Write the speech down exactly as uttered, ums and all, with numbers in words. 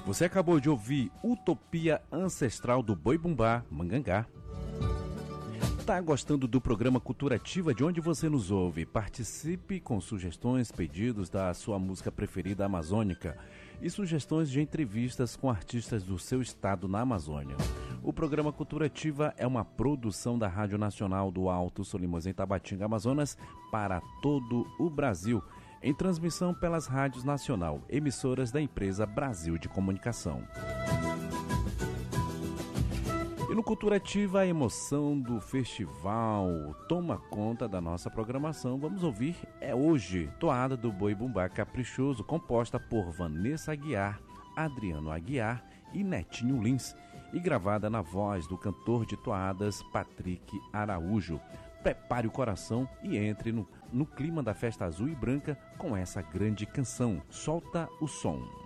Você acabou de ouvir Utopia Ancestral do Boi Bumbá, Mangangá. Tá gostando do programa Cultura Ativa, de onde você nos ouve? Participe com sugestões, pedidos da sua música preferida amazônica e sugestões de entrevistas com artistas do seu estado na Amazônia. O programa Cultura Ativa é uma produção da Rádio Nacional do Alto Solimões, em Tabatinga, Amazonas, para todo o Brasil, em transmissão pelas rádios nacional, emissoras da empresa Brasil de Comunicação. E no Cultura Ativa, a emoção do festival toma conta da nossa programação. Vamos ouvir, é hoje, Toada do Boi Bumbá Caprichoso, composta por Vanessa Aguiar, Adriano Aguiar e Netinho Lins, e gravada na voz do cantor de toadas Patrick Araújo. Prepare o coração e entre no, no clima da festa azul e branca com essa grande canção. Solta o som.